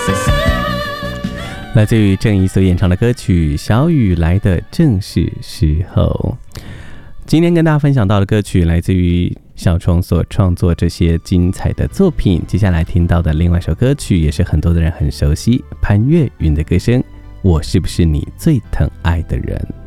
来自于郑怡所演唱的歌曲《小雨来的正是时候》。今天跟大家分享到的歌曲来自于小虫所创作这些精彩的作品。接下来听到的另外一首歌曲也是很多的人很熟悉，潘越云的歌声《我是不是你最疼爱的人》。